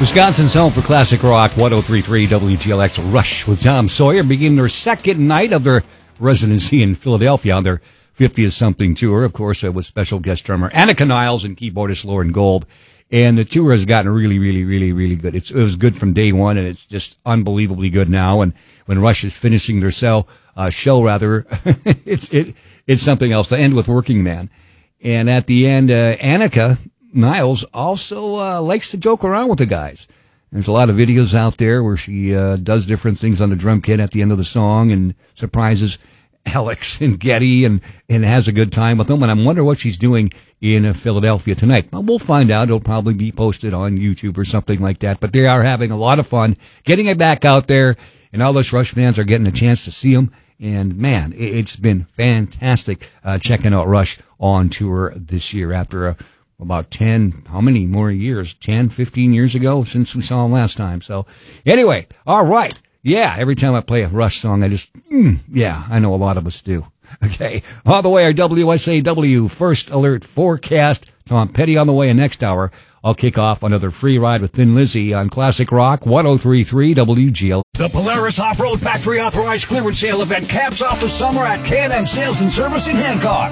Wisconsin's home for classic rock, 103.3 WGLX Rush with Tom Sawyer, beginning their second night of their residency in Philadelphia on their 50th-something tour, of course, with special guest drummer Annika Niles and keyboardist Lauren Gold. And the tour has gotten really, really, really, really good. It was good from day one, and it's just unbelievably good now. And when Rush is finishing their show, it's something else. To end with Working Man. And at the end, Annika Niles also likes to joke around with the guys. There's a lot of videos out there where she does different things on the drum kit at the end of the song and surprises Alex and Getty and has a good time with them. And I wonder what she's doing in Philadelphia tonight. Well, we'll find out. It'll probably be posted on YouTube or something like that. But they are having a lot of fun getting it back out there, and all those Rush fans are getting a chance to see them. And, man, it's been fantastic checking out Rush on tour this year after about 10, how many more years? 10, 15 years ago since we saw them last time. So, anyway, all right. Yeah, every time I play a Rush song, I just, I know a lot of us do. Okay, all the way, our WSAW First Alert Forecast. Tom Petty on the way, and next hour, I'll kick off another free ride with Thin Lizzy on Classic Rock, 103.3 WGL. The Polaris Off-Road Factory Authorized Clearance Sale event caps off the summer at K&M Sales and Service in Hancock.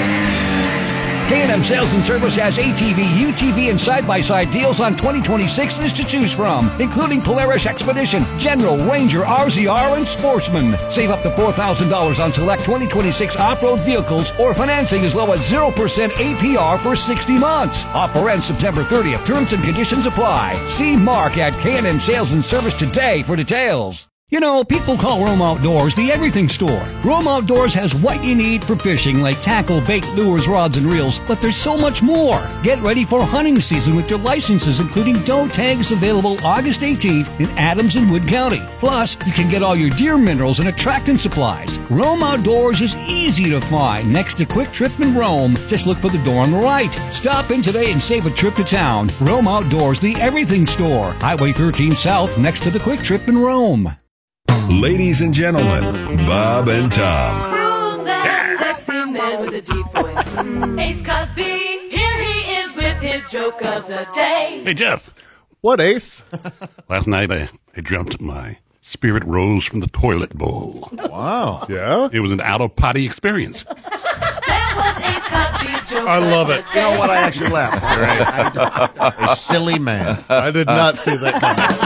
K&M Sales and Service has ATV, UTV, and side-by-side deals on 2026s to choose from, including Polaris Expedition, General, Ranger, RZR, and Sportsman. Save up to $4,000 on select 2026 off-road vehicles or financing as low as 0% APR for 60 months. Offer ends September 30th. Terms and conditions apply. See Mark at K&M Sales and Service today for details. You know, people call Rome Outdoors the everything store. Rome Outdoors has what you need for fishing, like tackle, bait, lures, rods, and reels, but there's so much more. Get ready for hunting season with your licenses, including doe tags, available August 18th in Adams and Wood County. Plus, you can get all your deer minerals and attractant supplies. Rome Outdoors is easy to find next to Quick Trip in Rome. Just look for the door on the right. Stop in today and save a trip to town. Rome Outdoors, the everything store. Highway 13 South, next to the Quick Trip in Rome. Ladies and gentlemen, Bob and Tom. Who's that sexy man with a deep voice? Ace Cosby, here he is with his joke of the day. Hey, Jeff. What, Ace? Last night I dreamt my spirit rose from the toilet bowl. Wow. Yeah? It was an out-of-potty experience. That was Ace Cosby's joke. I love it. You know what? I actually laughed. A silly man. I did not see that coming.